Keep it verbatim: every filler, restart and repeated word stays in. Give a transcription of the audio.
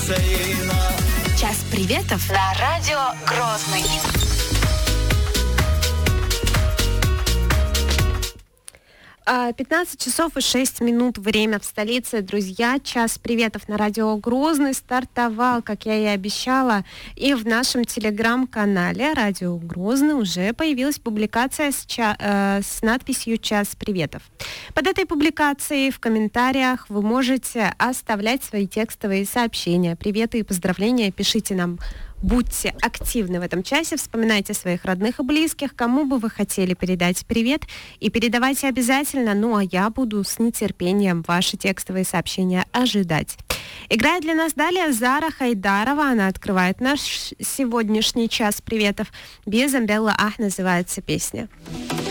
Час приветов на радио Грозный. пятнадцать часов и шесть минут, время в столице, друзья. Час приветов на радио Грозный стартовал, как я и обещала, и в нашем телеграм-канале радио Грозный уже появилась публикация с, ча- э, с надписью «Час приветов». Под этой публикацией в комментариях вы можете оставлять свои текстовые сообщения, приветы и поздравления, пишите нам. Будьте активны в этом часе, вспоминайте своих родных и близких, кому бы вы хотели передать привет, и передавайте обязательно, ну а я буду с нетерпением ваши текстовые сообщения ожидать. Играет для нас далее Зара Хайдарова, она открывает наш сегодняшний час приветов. «Без Амбелла Ах» называется песня.